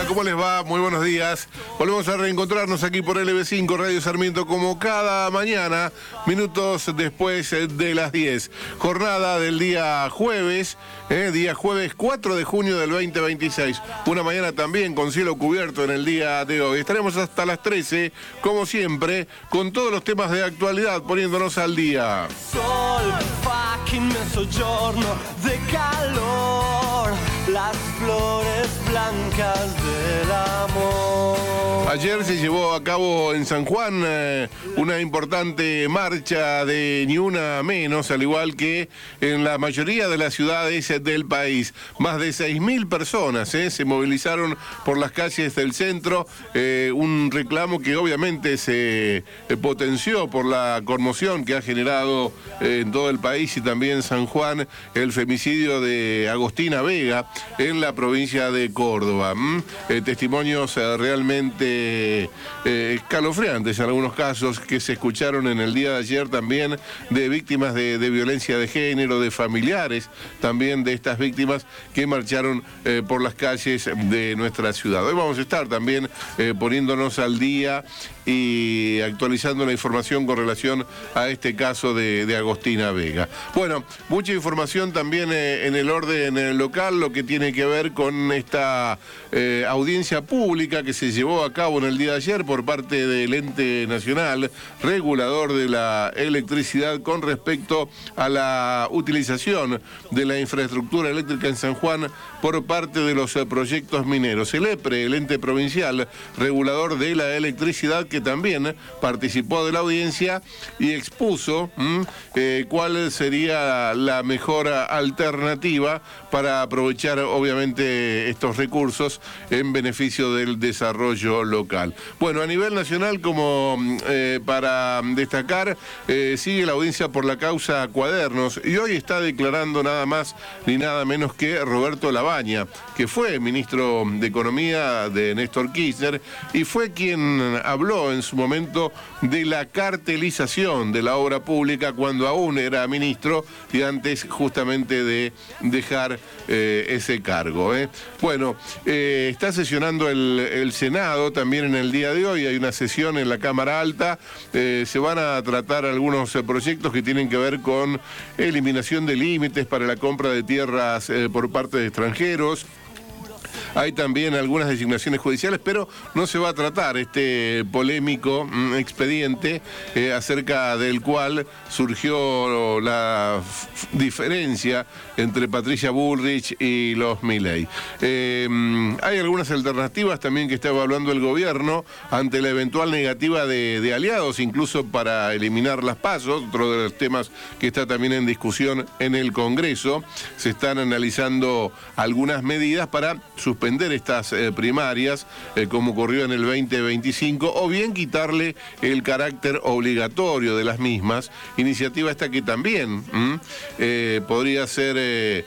¿Cómo les va? Muy buenos días. Volvemos a reencontrarnos aquí por LB5 Radio Sarmiento como cada mañana, minutos después de las 10. Jornada del día jueves 4 de junio del 2026. Una mañana también con cielo cubierto en el día de hoy. Estaremos hasta las 13, como siempre, con todos los temas de actualidad, poniéndonos al día. Sol, fucking mezzogiorno de calor, las flores blancas del amor. Ayer se llevó a cabo en San Juan una importante marcha de Ni Una Menos, al igual que en la mayoría de las ciudades del país. Más de 6.000 personas se movilizaron por las calles del centro, un reclamo que obviamente se potenció por la conmoción que ha generado en todo el país y también San Juan el femicidio de Agostina Vega en la provincia de Córdoba. Testimonios realmente escalofriantes en algunos casos que se escucharon en el día de ayer también de víctimas de violencia de género, de familiares también de estas víctimas que marcharon por las calles de nuestra ciudad. Hoy vamos a estar también poniéndonos al día y actualizando la información con relación a este caso de Agostina Vega. Bueno, mucha información también en el orden local, lo que tiene que ver con esta audiencia pública que se llevó a cabo en el día de ayer por parte del Ente Nacional Regulador de la Electricidad con respecto a la utilización de la infraestructura eléctrica en San Juan por parte de los proyectos mineros. El EPRE, el Ente Provincial Regulador de la Electricidad, que también participó de la audiencia y expuso cuál sería la mejor alternativa para aprovechar obviamente estos recursos en beneficio del desarrollo local. Bueno, a nivel nacional, como para destacar, sigue la audiencia por la causa Cuadernos y hoy está declarando nada más ni nada menos que Roberto Labaña, que fue ministro de Economía de Néstor Kirchner y fue quien habló en su momento de la cartelización de la obra pública cuando aún era ministro y antes justamente de dejar ese cargo. Bueno, está sesionando el Senado también en el día de hoy, hay una sesión en la Cámara Alta, se van a tratar algunos proyectos que tienen que ver con eliminación de límites para la compra de tierras por parte de extranjeros. Hay también algunas designaciones judiciales, pero no se va a tratar este polémico expediente acerca del cual surgió la diferencia entre Patricia Bullrich y los Milei. Hay algunas alternativas también que está evaluando el gobierno ante la eventual negativa de aliados, incluso para eliminar las PASO, otro de los temas que está también en discusión en el Congreso. Se están analizando algunas medidas para suspender estas primarias, como ocurrió en el 2025, o bien quitarle el carácter obligatorio de las mismas. Iniciativa esta que también podría ser,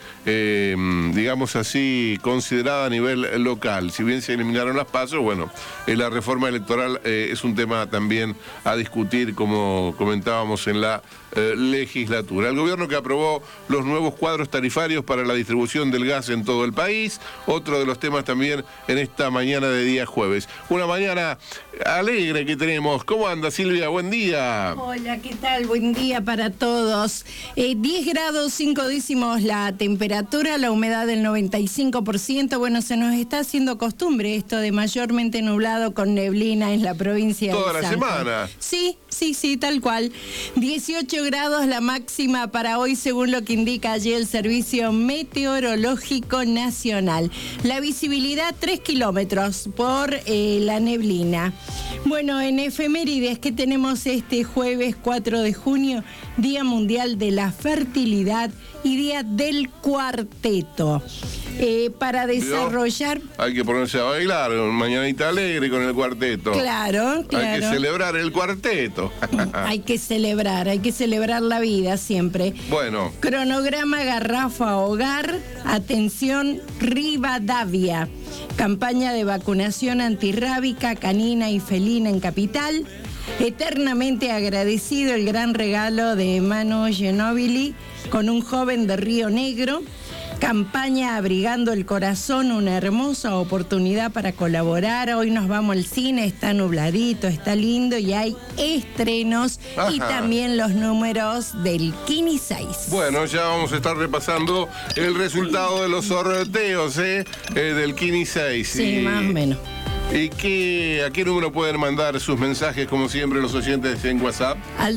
digamos así, considerada a nivel local. Si bien se eliminaron las PASO, bueno, la reforma electoral es un tema también a discutir, como comentábamos en la legislatura. El gobierno que aprobó los nuevos cuadros tarifarios para la distribución del gas en todo el país, otro de los temas también en esta mañana de día jueves. Una mañana alegre que tenemos. ¿Cómo anda, Silvia? Buen día. Hola, ¿qué tal? Buen día para todos. 10 grados 5 décimos la temperatura, la humedad del 95%. Bueno, se nos está haciendo costumbre esto de mayormente nublado con neblina en la provincia de San Juan. ¿Toda la semana? Sí, tal cual. 18 grados la máxima para hoy, según lo que indica allí el Servicio Meteorológico Nacional. La visibilidad 3 kilómetros por la neblina. Bueno, en efemérides que tenemos este jueves 4 de junio, Día Mundial de la Fertilidad y Día del Cuarteto. Para desarrollar... Hay que ponerse a bailar, mañanita alegre con el cuarteto. Claro. Hay que celebrar el cuarteto. Hay que celebrar la vida siempre. Bueno. Cronograma Garrafa Hogar, atención Rivadavia. Campaña de vacunación antirrábica canina y felina en Capital. Eternamente agradecido el gran regalo de Manu Ginóbili con un joven de Río Negro. Campaña Abrigando el Corazón, una hermosa oportunidad para colaborar. Hoy nos vamos al cine, está nubladito, está lindo y hay estrenos. Ajá. Y también los números del Kini 6. Bueno, ya vamos a estar repasando el resultado de los sorteos del Kini 6. Sí, más o menos. ¿Y a qué número pueden mandar sus mensajes, como siempre, los oyentes en WhatsApp? Al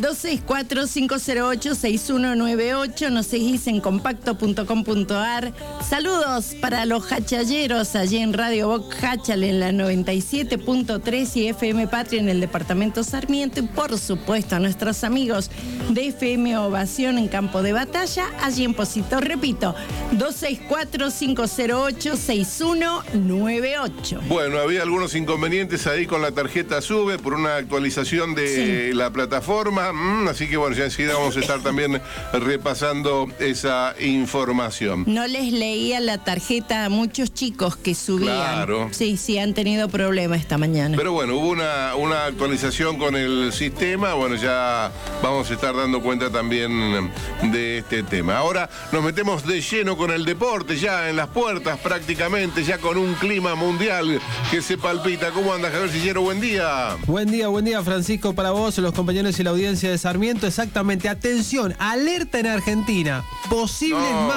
264-508-6198, nos seguís en compacto.com.ar. Saludos para los hachalleros allí en Radio Boc Hachal en la 97.3 y FM Patria en el departamento Sarmiento. Y por supuesto a nuestros amigos de FM Ovación en Campo de Batalla, allí en Posito. Repito, 264-508-6198. Bueno, había algunos inconvenientes ahí con la tarjeta SUBE por una actualización de la plataforma, así que bueno, ya enseguida vamos a estar también repasando esa información. No les leía la tarjeta a muchos chicos que subían. Claro. Sí, han tenido problemas esta mañana. Pero bueno, hubo una actualización con el sistema, bueno, ya vamos a estar dando cuenta también de este tema. Ahora nos metemos de lleno con el deporte, ya en las puertas prácticamente, ya con un clima mundial que se palpita. ¿Cómo anda, Javier Sillero? Buen día. Buen día, Francisco, para vos, los compañeros y la audiencia de Sarmiento. Exactamente, atención, alerta en Argentina. Posibles